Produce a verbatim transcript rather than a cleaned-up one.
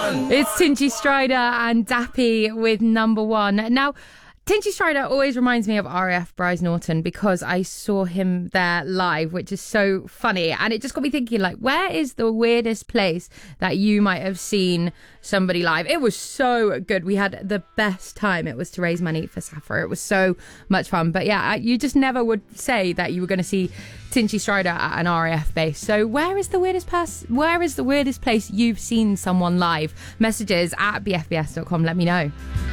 one. It's Tinchy Stryder and Dappy with number one. Now, Tinchy Stryder always reminds me of R A F Bryce Norton because I saw him there live, which is so funny. And it just got me thinking, like, where is the weirdest place that you might have seen somebody live? It was so good. We had the best time. It was to raise money for Sapphire. It was so much fun. But yeah, you just never would say that you were going to see Tinchy Stryder at an R A F base. So where is the weirdest pers- Where is the weirdest place you've seen someone live? Messages at b f b s dot com. Let me know.